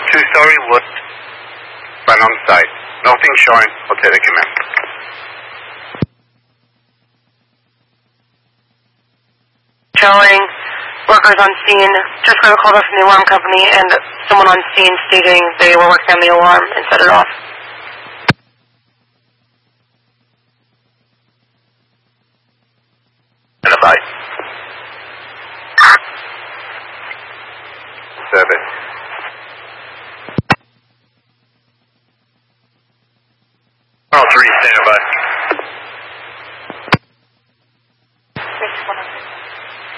two-story wood run on site. Nothing showing. Hotel command. Showing workers on scene. Just got a call back from the alarm company and someone on scene stating they were working on the alarm and set it off. And a bite. Service. All 3, stand by.